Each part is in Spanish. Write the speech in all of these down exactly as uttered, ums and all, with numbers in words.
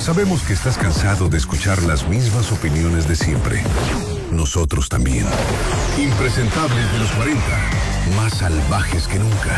Sabemos que estás cansado de escuchar las mismas opiniones de siempre. Nosotros también. Impresentables de los cuarenta, más salvajes que nunca.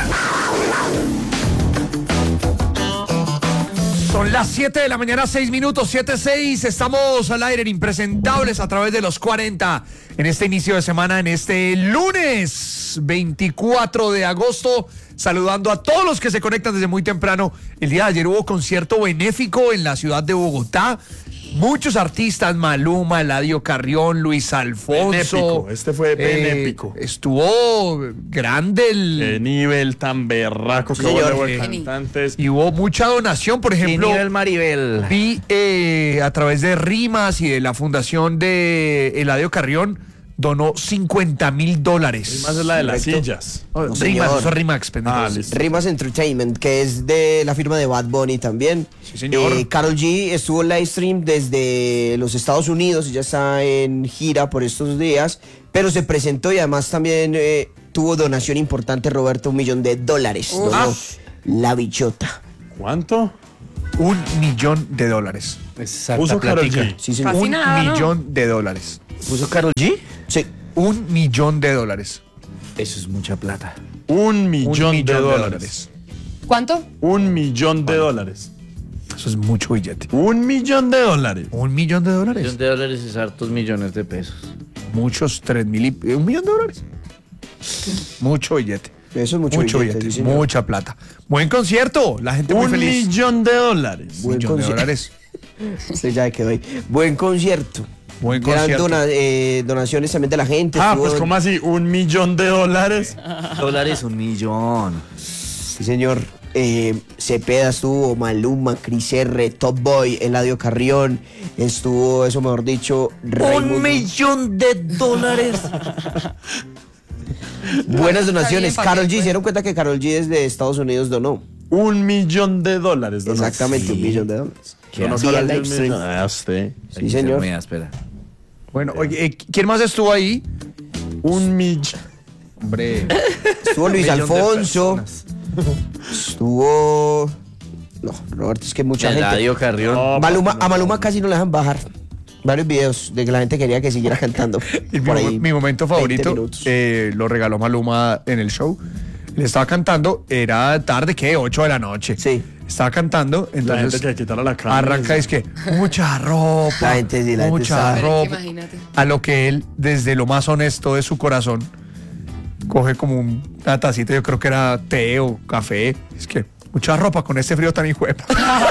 Son las siete de la mañana, seis minutos, siete seis. Estamos al aire en Impresentables a través de los cuarenta. En este inicio de semana, en este lunes veinticuatro de agosto. Saludando a todos los que se conectan desde muy temprano. El día de ayer hubo concierto benéfico en la ciudad de Bogotá. Muchos artistas, Maluma, Eladio Carrión, Luis Alfonso. Benéfico, este fue benéfico. Eh, estuvo grande el... Qué nivel tan berraco que hubo de cantantes. Y hubo mucha donación, por ejemplo. Qué nivel Maribel. Vi eh, a través de Rimas y de la fundación de Eladio Carrión, donó cincuenta mil dólares. Rimas es la de las sillas. Oh, No, Rimas, señor. eso es Rimax, pendejo. Ah, listo. Rimas Entertainment, que es de la firma de Bad Bunny también. Sí, señor. Eh, Karol G estuvo en live stream desde los Estados Unidos, ya está en gira por estos días, pero se presentó y además también eh, tuvo donación importante, Roberto, un millón de dólares. Uh. Donó Ah. la bichota. ¿Cuánto? Un millón de dólares. Puso Karol G. Sí, señor. Un nada, ¿no? millón de dólares. ¿Puso Karol G? Sí. Un millón de dólares. Eso es mucha plata. Un millón, Un millón de, dólares. ¿Cuánto? Un millón de dólares. Eso es mucho billete. Un millón de dólares. Un millón de Un dólares. millón de dólares es hartos millones de pesos. Muchos, tres mil y... ¿Un millón de dólares? Mucho billete. Eso es mucho, Mucho billete, billete, sí, señor. mucha plata. Buen concierto, la gente muy Un feliz. millón de dólares. Buen millón de concierto. dólares. Usted ya quedó ahí. Buen concierto. Buen Gran concierto. dona- eh, donaciones también de la gente. Ah, estuvo pues en- ¿cómo así? Un millón de dólares. Dólares, un millón. Sí, señor. Eh, Cepeda estuvo, Maluma, Cris R, Top Boy, Eladio Carrión, estuvo, eso mejor dicho, Raimundo. millón de dólares. Buenas donaciones. Está bien, Karol G, ¿para qué, ¿se pues? dieron cuenta que Karol G desde Estados Unidos donó? Un millón de dólares. ¿no? Exactamente, Sí. un millón de dólares. Yo no Vía sabía live el stream. millón. Ah, usted. Sí, señor. Muy áspera. Bueno, oye, eh, ¿quién más estuvo ahí? Un millón. Hombre, Estuvo Luis Millón de Alfonso, personas. estuvo... No, Roberto, es que mucha gente. Eladio Carrión. No, Maluma, papi, no. a Maluma casi no le dejan bajar. Varios videos de que la gente quería que siguiera cantando. mi, Por ahí, mi momento veinte favorito minutos. eh, lo regaló Maluma en el show. Le estaba cantando, era tarde, ¿qué? ocho de la noche. Sí. Estaba cantando, La gente entonces que quitará la cámara. arranca, es que mucha ropa, La gente sí, la gente mucha sabe. Pero es que ropa. imagínate. A lo que él, desde lo más honesto de su corazón, coge como un- una tacita, yo creo que era té o café. Es que mucha ropa con este frío tan hijuepa.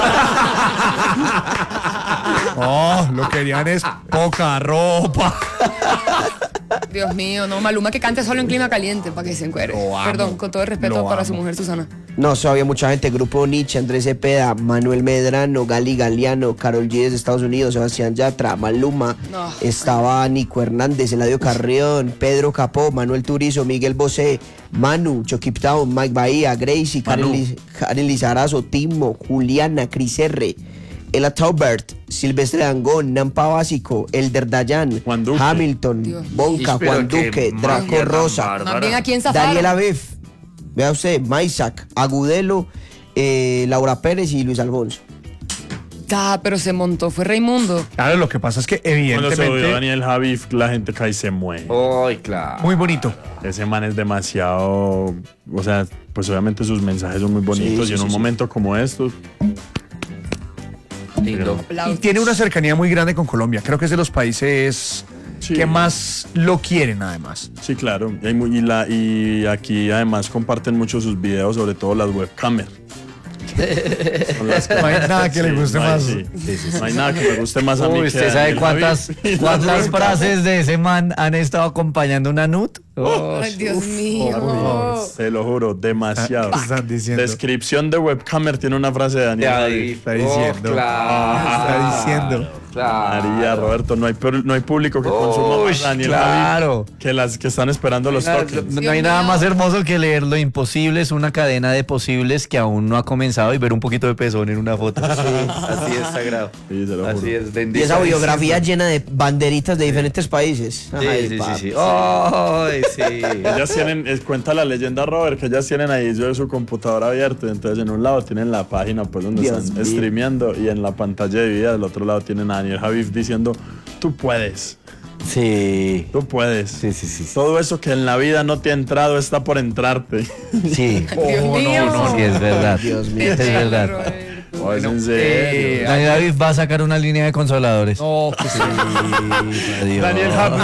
Oh, lo querían es poca ropa. Dios mío, no, Maluma que cante solo en clima caliente para que se encuere. Lo amo, Perdón, con todo el respeto lo para amo. su mujer Susana. No, so, había mucha gente, Grupo Nietzsche, Andrés Cepeda, Manuel Medrano, Gali Galeano, Karol G desde Estados Unidos, Sebastián Yatra, Maluma, No. estaba Nico Hernández, Eladio Carrión, Pedro Capó, Manuel Turizo, Miguel Bosé, Manu, Chucky Town, Mike Bahía, Gracie, Karen, Manu. Liz- Karen Lizarazo, Timo, Juliana, Cris R, Ella Taubert, Silvestre Dangond, Nampa Básico, Elder Dayan, Juan Duque. Hamilton, Dios. Bonca, Pero Juan qué Duque, Draco magia tan Rosa, bárbara. Más bien aquí en Zafara. Daniela Beff, vea usted, Maisac, Agudelo, eh, Laura Pérez y Luis Alfonso. Ah, pero se montó, fue Raimundo. Claro, lo que pasa es que Cuando se oyó evidentemente Daniel Javif, la gente cae y se muere. Ay, claro. muy bonito. Ese man es demasiado. O sea, pues obviamente sus mensajes son muy bonitos Sí, sí, y en un sí, sí. momento como estos. Lindo. Y tiene una cercanía muy grande con Colombia. Creo que es de los países Sí. que más lo quieren, además. Sí, claro. Y, hay mu- y, la, y aquí además comparten mucho sus videos, sobre todo las webcamers. Son las No hay nada que le guste no hay- más. sí. No hay nada que me guste más a mí. Uy, que ¿usted sabe Daniel cuántas, Javif y las cuántas webcams. frases de ese man han estado acompañando una nut? Oh, Ay, Dios mío. Uy, se lo juro, demasiado. ¿Qué están diciendo? Descripción de webcamer tiene una frase de Daniel Javif. Está diciendo. Oh, claro. Está diciendo. María, Roberto, no hay, pu- no hay público que consuma Uy, más Daniel claro. Javif que las que están esperando los No, tokens. no hay nada más hermoso que leer Lo Imposible es una cadena de posibles que aún no ha comenzado y ver un poquito de pezón en una foto. Así es sagrado. Sí, se lo juro. Así es, Y bendito. esa biografía llena de banderitas de diferentes países. Sí, Ay, sí, sí, papi. sí. Ay, sí. Ellas tienen, eh, cuenta la leyenda Robert, que ellas tienen ahí yo su computador abierto, entonces en un lado tienen la página pues donde Dios están mío. streameando y en la pantalla de vida del otro lado tienen a Daniel Javif diciendo, tú puedes, Sí. tú puedes. Sí, sí, sí. Sí, Todo eso que en la vida no te ha entrado está por entrarte. sí. Dios mío. Sí, es verdad. Dios mío. Es verdad. Roberto. Oh, es en eh, serio. Daniel David va a sacar una línea de consoladores. No, que sí. Adiós. Daniel Javif.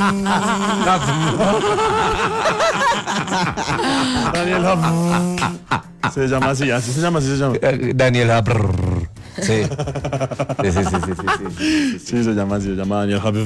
Daniel Javif. Se llama así, así se llama, así se llama. Eh, Daniel Javier. Sí. Sí, sí, sí, sí, sí, sí, sí. Sí, se llama así, se llama Daniel Javif.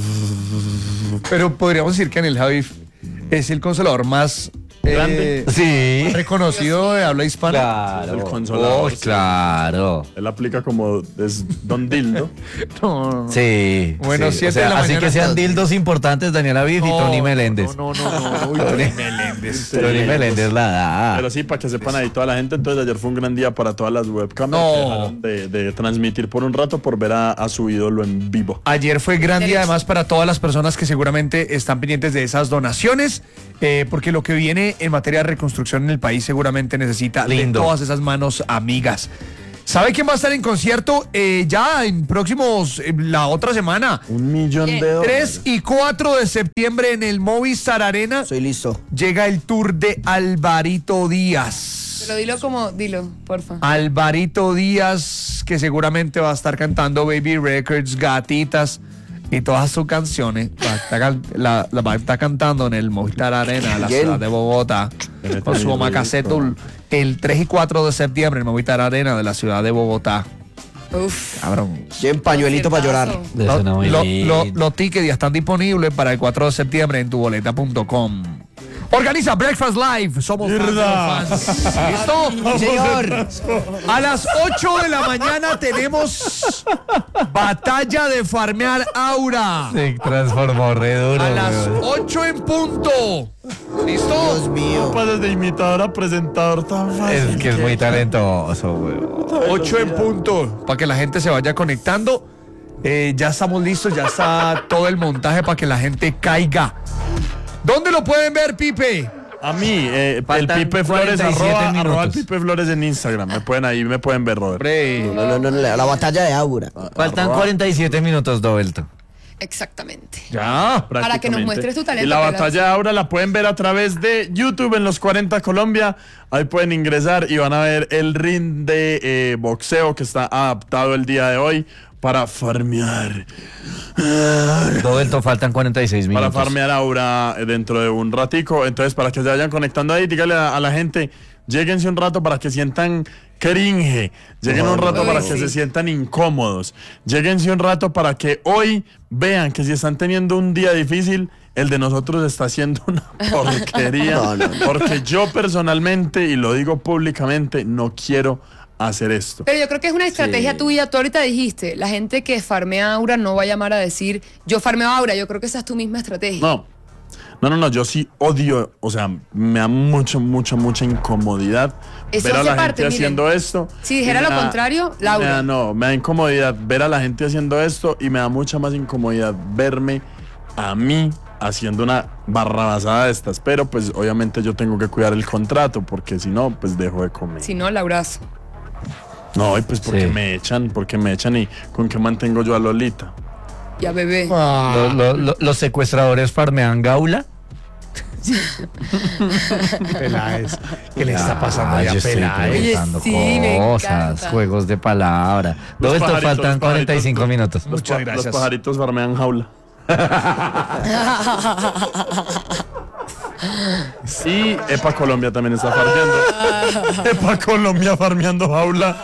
Pero podríamos decir que Daniel Javif es el consolador más eh, Grande. Sí. reconocido de habla hispana. Claro. El consolador. Oh, claro. Él aplica como es Don Dildo. No, no. Sí. Bueno, sí. siete O sea, de la así mañana. que sean dildos importantes, Daniel Aviv y No, Tony Meléndez. No, no, no, no. Uy, Tony Meléndez. Tony Meléndez la da. Pero sí, para que sepan ahí toda la gente, entonces ayer fue un gran día para todas las webcams No. que dejaron de, de transmitir por un rato por ver a, a su ídolo en vivo. Ayer fue gran día además para todas las personas que seguramente están pendientes de esas donaciones, eh, porque lo que viene en materia de reconstrucción en el país seguramente necesita Lindo. de todas esas manos amigas. ¿Sabe quién va a estar en concierto eh, ya en próximos, eh, la otra semana? Un millón de dólares. tres y cuatro de septiembre en el Movistar Arena Soy listo. llega el tour de Alvarito Díaz. Pero dilo como, dilo, porfa. Alvarito Díaz, que seguramente va a estar cantando Baby Records, Gatitas y todas sus canciones. Va a estar, can- la, la va a estar cantando en el Movistar Arena de la Bien. ciudad de Bogotá. Con su Omacasetul el tres y cuatro de septiembre en el Movistar Arena de la ciudad de Bogotá. Uf. Cabrón. Lleven pañuelito para llorar. Conciertazo. Eso no Lo- muy lo- bien. los tickets ya están disponibles para el cuatro de septiembre en tuboleta punto com. Organiza Breakfast Live. Somos fans de los fans. ¿Listo? Sí, señor. A las ocho de la mañana tenemos batalla de farmear aura. Se transformó re duro. A las weón. ocho en punto. Dios ¿Listo? mío. Pasas de imitador a presentador tan fácil. Es que es muy talentoso, weón. ocho en punto. Para que la gente se vaya conectando. Eh, ya estamos listos, ya está todo el montaje para que la gente caiga. ¿Dónde lo pueden ver, Pipe? A mí, eh, el Faltan Pipe Flores, cuarenta y siete arroba, arroba el minutos. Pipe Flores en Instagram. Me pueden ahí, me pueden ver, Robert. Hombre. No, no, no, no, la, la batalla de Aura. Faltan cuarenta y siete minutos, Dobelto. Exactamente. Ya. Para que nos muestres tu talento, Y la Pelas. batalla de Aura la pueden ver a través de YouTube en los cuarenta Colombia. Ahí pueden ingresar y van a ver el ring de eh, boxeo que está adaptado el día de hoy para farmear. Dobelto, faltan cuarenta y seis Para minutos. farmear Aura dentro de un ratico. Entonces, para que se vayan conectando ahí, dígale a, a la gente, lléguense un rato para que sientan cringe. Lleguen un rato Uy, para sí. que se sientan incómodos. Lléguense un rato para que hoy vean que si están teniendo un día difícil, el de nosotros está siendo una porquería. No, no, no. Porque yo personalmente, y lo digo públicamente, no quiero hacer esto. Pero yo creo que es una estrategia tuya. Tú ahorita dijiste, la gente que farmea Aura no va a llamar a decir, yo farmeo Aura. Yo creo que esa es tu misma estrategia. No, no, no, no, yo sí odio, o sea, me da mucha, mucha, mucha incomodidad Eso ver a hace la parte, gente miren. haciendo esto. Si dijera Y me lo da- contrario, me Laura. da- no, me da incomodidad ver a la gente haciendo esto y me da mucha más incomodidad verme a mí haciendo una barrabasada de estas. Pero pues obviamente yo tengo que cuidar el contrato porque si no, pues dejo de comer. Si no, Laurazo. No, y pues porque Sí. me echan, porque me echan y con qué mantengo yo a Lolita. Ya, bebé. Lo- lo- lo- los secuestradores farmean gaula. Peláez. ¿Qué le está pasando Ah, ya, yo estoy Peláez? preguntando Oye, sí, me cosas, encanta. juegos de palabra. Los Dobelto, pajaritos, faltan los cuarenta y cinco pajaritos. minutos. Los Muchas pa- gracias. Los pajaritos farmean jaula. Y Epa Colombia también está farmeando. Epa Colombia farmeando jaula.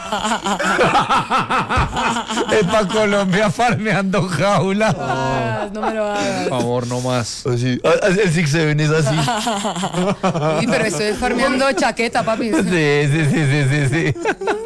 Epa Colombia farmeando jaula. Ah, no me lo hagas. Por favor, no más. Así, ah, el Six Seven es así. Sí, pero eso es farmeando chaqueta, papi. Sí, sí, sí, sí, sí, sí.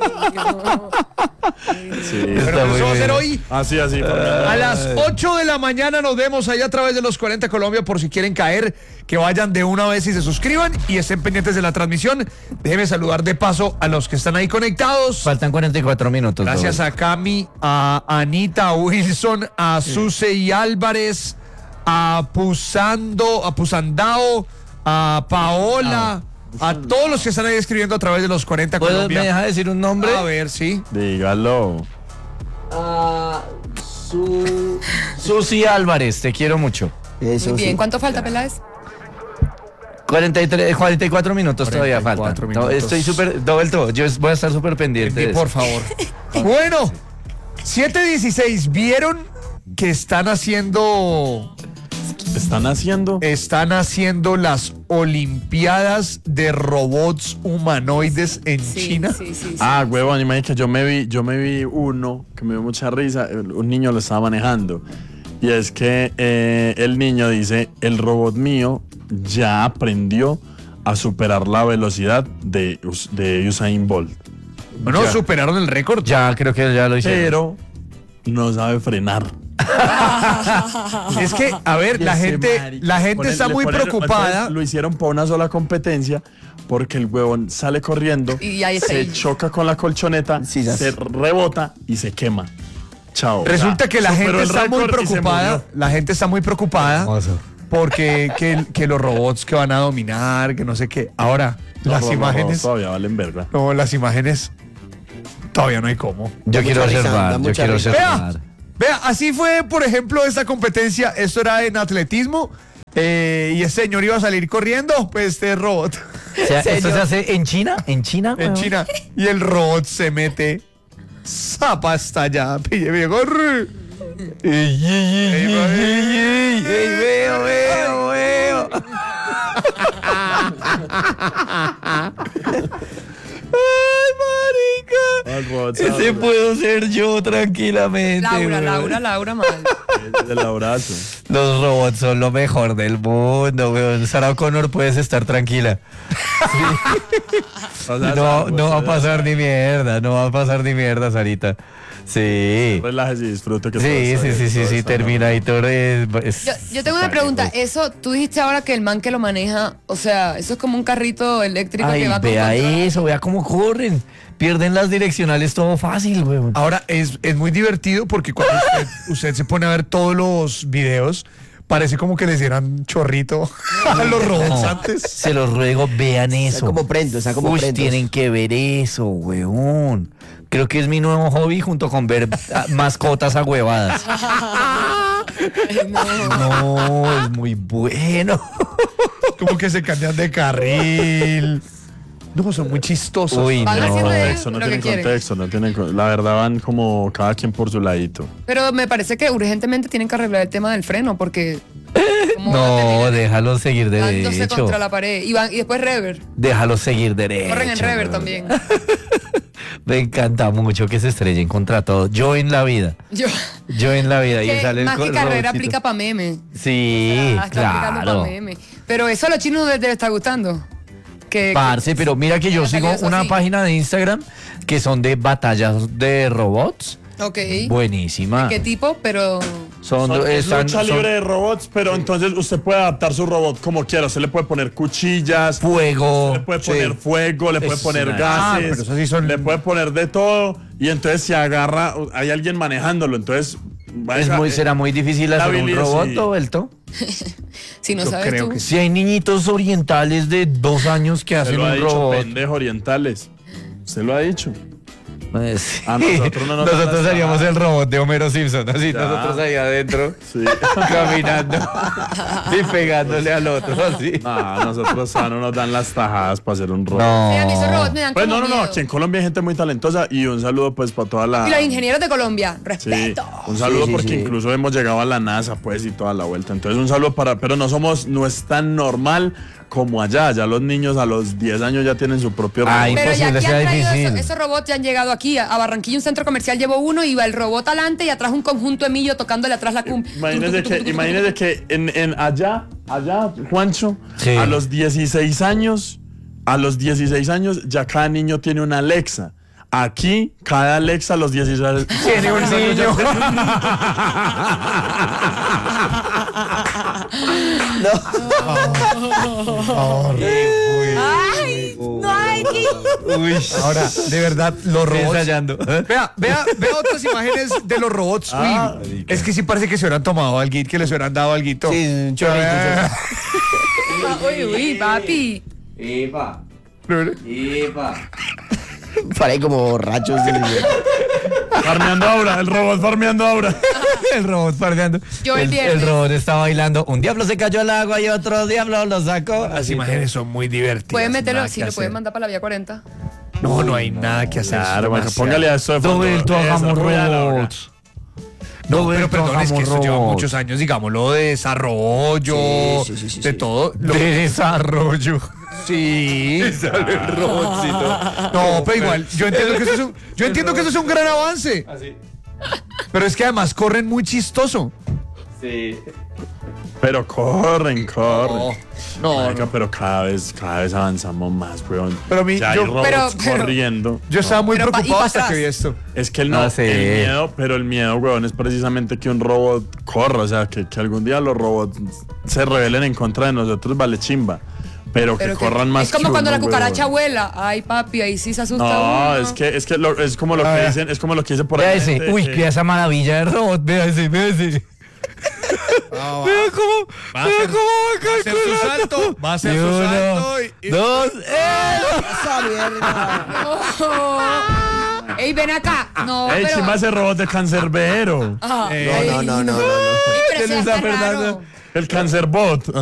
Sí. Pero muy eso va a ser bien. hoy. Así, así. farmeando. A las ocho de la mañana nos vemos ahí a través de los cuarenta Colombia por si quieren caer, que vayan de una vez y se suscriban y estén pendientes de la transmisión. Déjenme saludar de paso a los que están ahí conectados. Faltan cuarenta y cuatro minutos. Gracias Dobelto. a Cami, a Anita, a Wilson, a Suce y Álvarez, a Pusando, a Pusandao, a Paola, a todos los que están ahí escribiendo a través de los cuarenta ¿Puedo- Colombia. ¿Me deja decir un nombre? A ver, sí. Dígalo. Ah, Su... Susi Álvarez, te quiero mucho. Eso Muy bien. sí. ¿Cuánto falta, Peláez? cuarenta y tres, cuarenta y cuatro minutos todavía cuarenta y falta. cuatro No, minutos. estoy súper, vuelto, yo voy a estar súper pendiente. Andy, de por eso. favor. Bueno, siete dieciséis. ¿Vieron que están haciendo Están haciendo. están haciendo las Olimpiadas de robots humanoides en Sí, China? sí, sí, sí. Ah, huevón, imagínate que yo me vi, yo me vi uno que me dio mucha risa. el- Un niño lo estaba manejando. Y es que eh, el niño dice: el robot mío ya aprendió a superar la velocidad de, Us- de Usain Bolt. Bueno, Ya. superaron el récord. Ya, creo que ya lo hicieron. Pero no sabe frenar. Es que, a ver, la Y ese gente, marica, la gente ponen- está le muy ponen- preocupada. entonces Lo hicieron para una sola competencia porque el huevón sale corriendo, Y ahí está se ahí. choca con la colchoneta, Sí, ya se sé. rebota y se quema. Chao. Resulta Ya, que la superó gente el está muy récord y se preocupada. murió. La gente está muy preocupada Hermoso. porque que, que los robots que van a dominar, que no sé qué. Ahora, No, las no, no, imágenes. todavía valen verga. No, las imágenes. Todavía no hay cómo. Yo Da quiero mucha risa, da observar, yo mucha quiero risa. Vea, observar. vea, así fue, por ejemplo, esta competencia. Esto era en atletismo. eh, y ese señor iba a salir corriendo, pues este robot O sea, ¿esto se hace en China? ¿En China? en weón? China. Y el robot se mete. Zapa hasta allá. Pille, viejo. Ey, Ey, ey, ey, ey, ey, ey, veo, veo, veo. Ay, marica. El robot Ese sabe, puedo ser yo tranquilamente. Laura, weón. Laura, Laura, mal. es del abrazo. Los robots son lo mejor del mundo, weón. Sarah Connor, puedes estar tranquila. O sea, No, salvo, no va a o sea, pasar ni mierda, no va a pasar ni mierda, Sarita. Sí. Relájese y disfrute que todo Sí, está sí, bien, sí, sí, todo sí, está Terminator es... es- Yo, yo tengo una pregunta. Eso, tú dijiste ahora que el man que lo maneja, o sea, eso es como un carrito eléctrico Ay, que va con vea control. eso, vea cómo corren. Pierden las direccionales todo fácil, weón. Ahora es, es muy divertido porque cuando usted, usted se pone a ver todos los videos, parece como que les dieran chorrito a los robots No, antes. se los ruego, vean eso. Está como prendo, está como Uy, prendos. tienen que ver eso, weón. Creo que es mi nuevo hobby junto con ver ah, mascotas ahuevadas. Ay, no. No, es muy bueno. Como que se cambian de carril. No, son muy chistosos. Uy, Van no. haciendo de- contexto, no lo que tienen quieren. contexto, no tienen con- la verdad van como cada quien por su ladito. Pero me parece que urgentemente tienen que arreglar el tema del freno porque... ¿cómo van a No, terminar déjalo seguir dándose derecho. contra la pared? Y, van, y después rever. Déjalo seguir derecho. Corren en rever weón. también. Me encanta mucho que se estrellen contra todo. Yo en la vida. Yo, Yo en la vida. Y que sale el más que co- carrera robotcito. aplica para meme. Sí, Ah, está aplicando claro. pa' meme. Pero eso a los chinos les debe estar gustando. Que, Parce, pero mira que yo haya sigo salido eso una así. página de Instagram que son de batallas de robots. Ok. Buenísima. ¿Qué tipo? Pero... Son, Son- es están- lucha son libre de robots, pero entonces usted puede adaptar su robot como quiera. Usted le puede poner cuchillas, fuego. le puede Sí. poner fuego, le puede Es poner una- Ah, gases, pero eso sí son- le puede poner de todo. Y entonces se agarra, hay alguien manejándolo. Entonces, va Es a- muy, será muy difícil la hacer un habilidad, robot, sí. Roberto. Si no Yo sabes creo tú. que Si hay niñitos orientales de dos años que Se hacen lo ha un dicho, robot. pendejo orientales. Se lo ha dicho. Pues, sí. A nosotros no nos Nosotros da haríamos nada. el robot de Homero Simpson, así Ya. nosotros ahí adentro, Sí. caminando y pegándole al otro, así. No, nosotros ah, no nos dan las tajadas para hacer un robot. No. Sí, a mí esos robots me dan Pues como no, no, no. miedo. Aquí en Colombia hay gente muy talentosa y un saludo pues para toda la... Y los ingenieros de Colombia, Sí, respeto. un saludo Sí, sí, porque sí. incluso hemos llegado a la NASA pues y toda la vuelta. Entonces un saludo para... Pero no somos, no es tan normal como allá. Ya los niños a los diez años ya tienen su propio robot. Ay, Pero ya imposible, aquí han sea traído difícil. esos, esos robots, ya han llegado aquí. A, a Barranquilla, un centro comercial, llevó uno y va el robot adelante y atrás un conjunto de millo tocándole atrás la cumbia. Imagínese que, imagínese que en, en allá, allá, Juancho, Sí. a los dieciséis años, a los dieciséis años ya cada niño tiene una Alexa. Aquí, cada Alexa a los dieciséis Tiene un niño. Ay, no hay Uy. Ahora, de verdad, los Estoy robots. ensayando. Vea, vea, vea otras imágenes de los robots. Uy, Ah, es que sí parece que se hubieran tomado algo, que les hubieran dado algo. Sí, un chorrito. Uy, uy, papi. Epa. Epa. Para ahí como borrachos. Farmeando ahora, el robot farmeando ahora. El robot fardeando. Yo el el, viernes. el robot está bailando. Un diablo se cayó al agua y otro diablo lo sacó. Las Así imágenes son muy divertidas. Pueden meterlo, nada sí, que lo pueden hacer. mandar para la vía cuarenta. No, no hay nada que hacer. Claro, bueno, demasiado. póngale a esto de fondo. Roberto, Esa hagamos rubia de la hora. robots. No, pero Roberto, perdón, es que hagamos esto lleva robots. muchos años, digámoslo, de desarrollo, Sí, sí, sí, sí, de sí. todo. Lo- De desarrollo. Sí. Sale el robotcito. No, pero igual, yo entiendo que eso es un, yo entiendo que eso es un gran avance. Pero es que además corren muy chistoso. Sí. Pero corren, corren. No, Marica, no. pero cada vez, cada vez avanzamos más, weón. Pero a mí- ya yo- hay robots Pero- pero- corriendo. Yo estaba muy Pero pa- y preocupado pa' hasta que atrás. vi esto. Es que el, no, No sé. el miedo, pero el miedo, weón, es precisamente que un robot corra. O sea, que, que algún día los robots se rebelen en contra de nosotros, vale chimba. Pero, Pero que que- corran más es como que cuando uno, la cucaracha weón. vuela. Ay, papi, ahí sí se asusta No, uno. es que, es que lo- es como lo que Ah. dicen, es como lo que dice por Vea ahí. ese. gente, Uy, eh, qué esa maravilla de robot. Vea ese, vea ese. Vea cómo, Va a vea hacer- cómo va va a hacer su calculando. salto, va a hacer Y su uno, salto y- y- dos, ¡eh! Esa mierda. Oh. Ey, ven acá. No, Ey, pero... chimba ese robot de cancerbero. Ah, Eh, ey, No, no, no, no, no. Ey, pero ¿Quién sí está está Fernando? raro. El cancerbot.